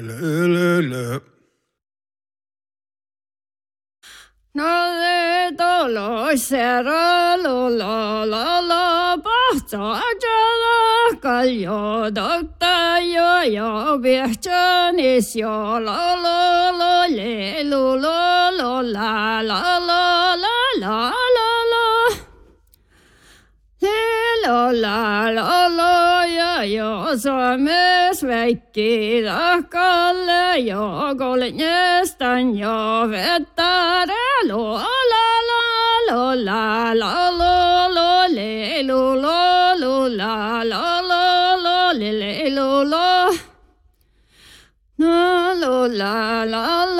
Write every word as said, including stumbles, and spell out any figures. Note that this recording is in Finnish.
No le do lo sera lo la la la ba za ja la ka yo dok ta yo yo bia cha ni sio la la la le lo lo lo la la la la la la la le lo la la la ja yo så me svekki da kalle yo gole nestan yo vettare lo la la lo la la lo lo le lo lo lo la la la lo le le lo lo la lo la la